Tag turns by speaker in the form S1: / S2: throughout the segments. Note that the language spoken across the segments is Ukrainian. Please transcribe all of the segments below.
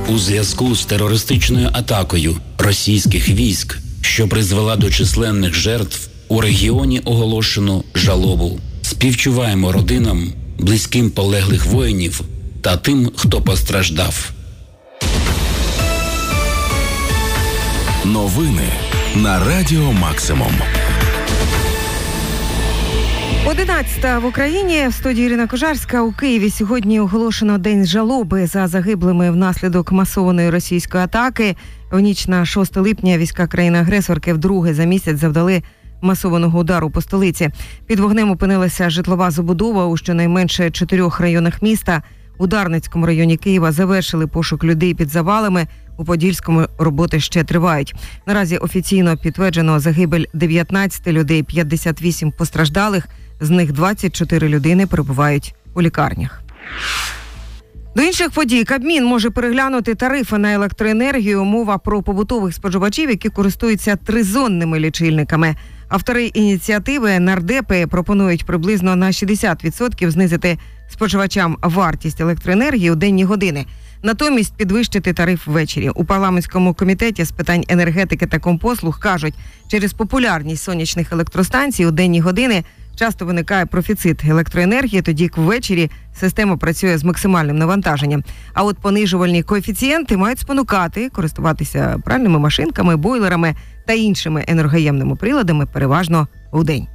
S1: У зв'язку з терористичною атакою російських військ, що призвела до численних жертв, у регіоні оголошено жалобу. Співчуваємо родинам, близьким полеглих воїнів та тим, хто постраждав.
S2: Новини на Радіо Максимум.
S3: 11 в Україні. В студії Ірина Кожарська. У Києві сьогодні оголошено День жалоби за загиблими внаслідок масованої російської атаки. В ніч на 6 липня війська країни-агресорки вдруге за місяць завдали масованого удару по столиці. Під вогнем опинилася житлова забудова у щонайменше 4 районах міста. У Дарницькому районі Києва завершили пошук людей під завалами. У Подільському роботи ще тривають. Наразі офіційно підтверджено загибель 19 людей, 58 постраждалих. З них 24 людини перебувають у лікарнях. До інших подій. Кабмін може переглянути тарифи на електроенергію. Мова про побутових споживачів, які користуються тризонними лічильниками. Автори ініціативи нардепи пропонують приблизно на 60% знизити споживачам вартість електроенергії у денні години. Натомість підвищити тариф ввечері. У парламентському комітеті з питань енергетики та компослуг кажуть, через популярність сонячних електростанцій у денні години часто виникає профіцит електроенергії, тоді як ввечері система працює з максимальним навантаженням. А от понижувальні коефіцієнти мають спонукати користуватися пральними машинками, бойлерами та іншими енергоємними приладами переважно вдень.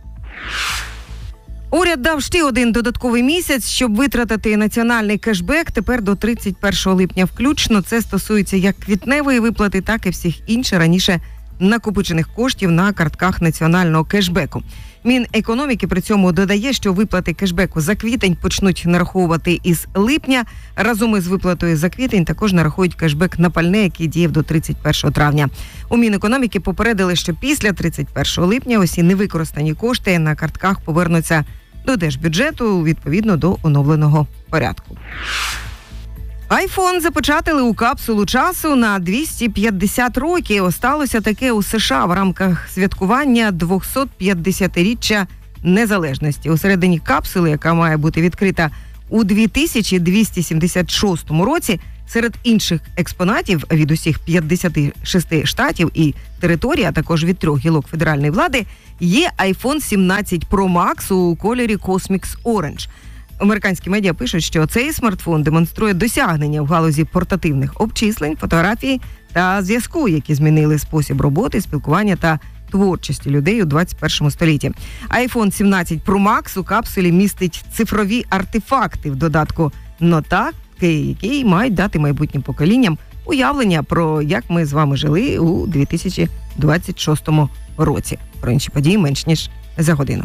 S3: Уряд дав ще один додатковий місяць, щоб витратити національний кешбек тепер до 31 липня включно. Це стосується як квітневої виплати, так і всіх інших раніше накопичених коштів на картках національного кешбеку. Мінекономіки при цьому додає, що виплати кешбеку за квітень почнуть нараховувати із липня. Разом із виплатою за квітень також нарахують кешбек на пальне, який діяв до 31 травня. У Мінекономіки попередили, що після 31 липня усі невикористані кошти на картках повернуться до держбюджету відповідно до оновленого порядку. iPhone запечатали у капсулу часу на 250 років. Сталося таке у США в рамках святкування 250-річчя незалежності. Усередині капсули, яка має бути відкрита у 2276 році, серед інших експонатів від усіх 56 штатів і територій, а також від 3 гілок федеральної влади, є iPhone 17 Pro Max у кольорі Cosmix Orange. Американські медіа пишуть, що цей смартфон демонструє досягнення в галузі портативних обчислень, фотографії та зв'язку, які змінили спосіб роботи, спілкування та творчості людей у 21 столітті. iPhone 17 Pro Max у капсулі містить цифрові артефакти в додатку нотатки, які мають дати майбутнім поколінням уявлення про як ми з вами жили у 2026 році. Про інші події менш ніж за годину.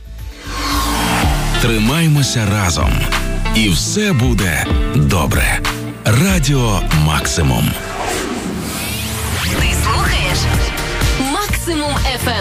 S2: Тримаймося разом. І все буде добре. Радіо Максимум.
S4: Ти слухаєш Максимум FM.